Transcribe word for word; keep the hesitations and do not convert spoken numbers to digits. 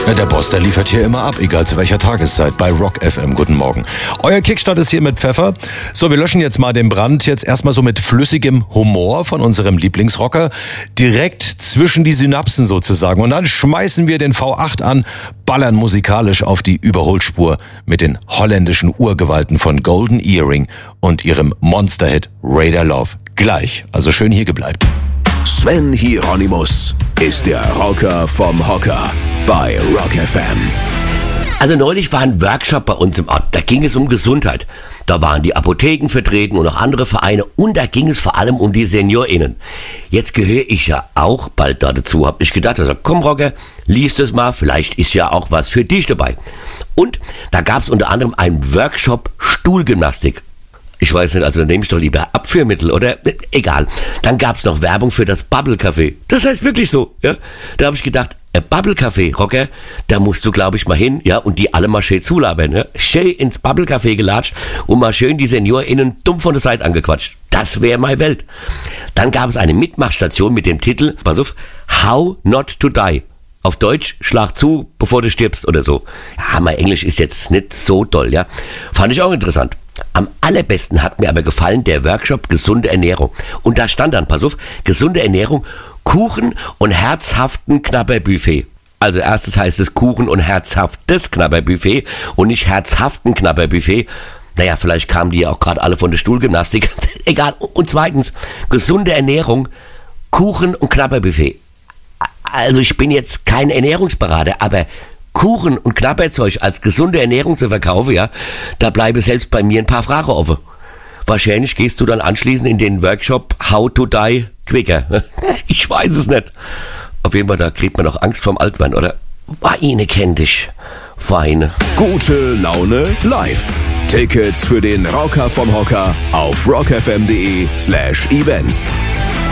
Ja, der Boss, der liefert hier immer ab, egal zu welcher Tageszeit, bei Rock F M. Guten Morgen. Euer Kickstart ist hier mit Pfeffer. So, wir löschen jetzt mal den Brand, jetzt erstmal so mit flüssigem Humor von unserem Lieblingsrocker, direkt zwischen die Synapsen sozusagen. Und dann schmeißen wir den V acht an, ballern musikalisch auf die Überholspur mit den holländischen Urgewalten von Golden Earring und ihrem Monsterhit Radar Love. Gleich, also schön hier gebleibt. Sven Hieronymus ist der Rocker vom Hocker bei Rock F M. Also neulich war ein Workshop bei uns im Ort, da ging es um Gesundheit. Da waren die Apotheken vertreten und noch andere Vereine und da ging es vor allem um die SeniorInnen. Jetzt gehöre ich ja auch bald da dazu, hab ich gedacht. Also komm Rocker, lies das mal, vielleicht ist ja auch was für dich dabei. Und da gab es unter anderem einen Workshop Stuhlgymnastik. Ich weiß nicht, also dann nehme ich doch lieber Abführmittel, oder? Egal. Dann gab's noch Werbung für das Bubble Café. Das heißt wirklich so, ja? Da habe ich gedacht, ein Bubble Café, Rocker, da musst du, glaube ich, mal hin, ja? Und die alle mal schön zulabern, ja? Schön ins Bubble Café gelatscht und mal schön die SeniorInnen dumm von der Seite angequatscht. Das wäre meine Welt. Dann gab es eine Mitmachstation mit dem Titel, pass auf, How Not to Die. Auf Deutsch, schlag zu, bevor du stirbst oder so. Ja, mein Englisch ist jetzt nicht so toll, ja? Fand ich auch interessant. Am allerbesten hat mir aber gefallen der Workshop Gesunde Ernährung. Und da stand dann, pass auf, gesunde Ernährung, Kuchen und herzhaften Knabberbuffet. Also erstes heißt es Kuchen und herzhaftes Knabberbuffet und nicht herzhaften Knabberbuffet. Naja, vielleicht kamen die ja auch gerade alle von der Stuhlgymnastik. Egal. Und zweitens, gesunde Ernährung, Kuchen und Knabberbuffet. Also ich bin jetzt kein Ernährungsberater, aber Kuchen und Knabberzeug als gesunde Ernährung zu verkaufen, ja, da bleiben selbst bei mir ein paar Fragen offen. Wahrscheinlich gehst du dann anschließend in den Workshop How to Die Quicker. Ich weiß es nicht. Auf jeden Fall, da kriegt man noch Angst vorm Altwerden, oder? Weine kenn dich. Weine. Gute Laune live. Tickets für den Rocker vom Hocker auf rockfm.de slash events.